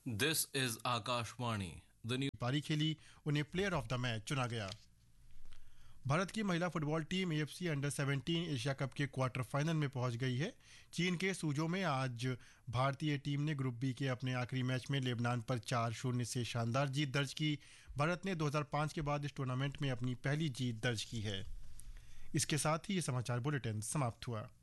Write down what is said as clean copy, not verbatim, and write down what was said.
This is Akashvani. The news. पारी खेली, उन्हें प्लेयर ऑफ द मैच चुना गया। भारत की महिला football team AFC under 17 Asia cup के क्वार्टर फाइनल में पहुंच गई है। चीन के सूजो में आज भारतीय टीम ने ग्रुप बी के अपने आखिरी मैच में लेबनान पर 4-0 से शानदार जीत दर्ज की। भारत ने 2005 के बाद इस टूर्नामेंट में अपनी पहली जीत दर्ज की है। इसके साथ ही ये समाचार बुलेटिन समाप्त हुआ।